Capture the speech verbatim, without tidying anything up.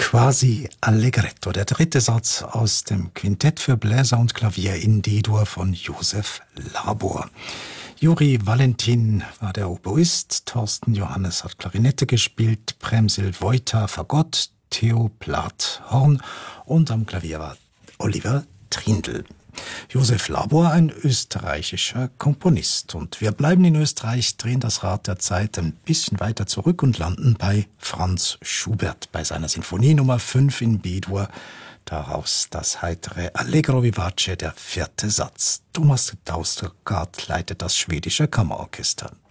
Quasi Allegretto, der dritte Satz aus dem Quintett für Bläser und Klavier in D-Dur von Josef Labor. Juri Valentin war der Oboist, Thorsten Johannes hat Klarinette gespielt, Premsil Wojta Fagott, Theo Plath Horn und am Klavier war Oliver Trindl. Josef Labor, ein österreichischer Komponist. Und wir bleiben in Österreich, drehen das Rad der Zeit ein bisschen weiter zurück und landen bei Franz Schubert, bei seiner Sinfonie Nummer fünf in B-Dur. Daraus das heitere Allegro vivace, der vierte Satz. Thomas Dausgaard leitet das schwedische Kammerorchester.